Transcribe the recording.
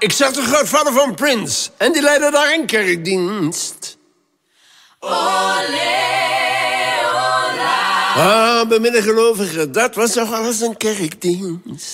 Ik zag de grootvader van Prince. En die leidde daar een kerkdienst. Olé, ola. Ah, bemiddengelovigen, dat was toch wel eens een kerkdienst.